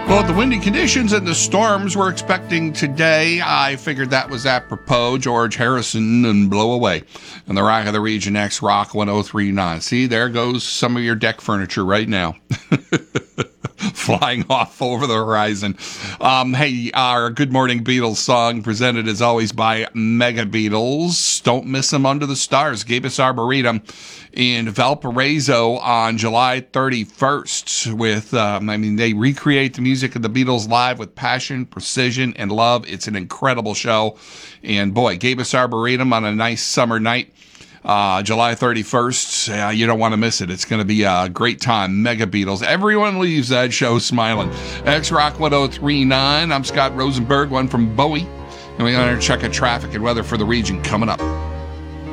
Well, the windy conditions and the storms we're expecting today, I figured that was apropos. George Harrison and Blow Away. And the Rock of the Region X Rock 1039. See, there goes some of your deck furniture right now. Flying off over the horizon. Hey, our Good Morning Beatles song presented as always by Mega Beatles. Don't miss them under the stars. Gabus Arboretum in Valparaiso on July 31st with, they recreate the music of the Beatles live with passion, precision, and love. It's an incredible show. And boy, Gabus Arboretum on a nice summer night. July 31st, you don't want to miss it. It's going to be a great time. Mega Beatles. Everyone leaves that show smiling. X-Rock 1039. I'm Scott Rosenberg, one from Bowie. And we're going to check out traffic and weather for the region coming up.